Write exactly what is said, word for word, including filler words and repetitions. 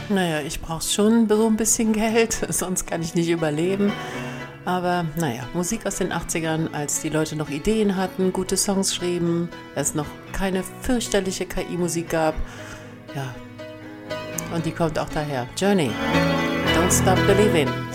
Naja, ich brauche schon so ein bisschen Geld, sonst kann ich nicht überleben. Aber naja, Musik aus den achtzigern, als die Leute noch Ideen hatten, gute Songs schrieben, es noch keine fürchterliche K I-Musik gab. Ja, und die kommt auch daher. Journey, Don't Stop Believing.